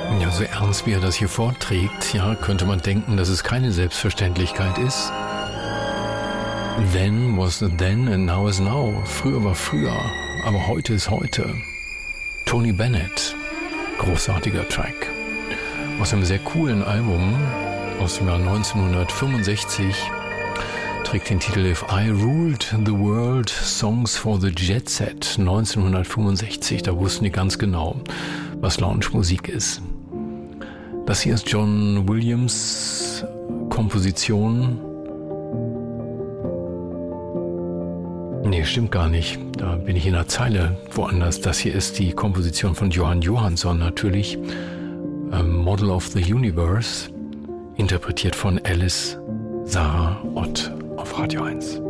Ja, so ernst wie er das hier vorträgt, ja, könnte man denken, dass es keine Selbstverständlichkeit ist. Then was then and now is now. Früher war früher, aber heute ist heute. Tony Bennett, großartiger Track. Aus einem sehr coolen Album aus dem Jahr 1965, trägt den Titel If I Ruled the World, Songs for the Jet Set. 1965, da wussten die ganz genau, was Lounge-Musik ist. Das hier ist John Williams Komposition. Nee, stimmt gar nicht. Da bin ich in der Zeile woanders. Das hier ist die Komposition von Johann Johansson natürlich. Model of the Universe, interpretiert von Alice Sarah Ott auf Radio 1.